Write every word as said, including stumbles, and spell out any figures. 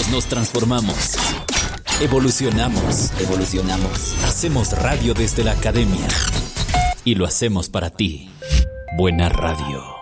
Todos nos transformamos. Evolucionamos. Evolucionamos. Hacemos radio desde la academia. Y lo hacemos para ti. Buena radio.